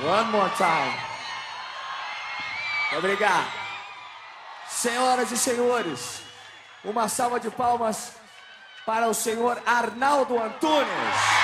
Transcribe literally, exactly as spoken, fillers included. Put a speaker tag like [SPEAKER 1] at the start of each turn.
[SPEAKER 1] One more time. Obrigado. Senhoras e senhores, uma salva de palmas para o senhor Arnaldo Antunes.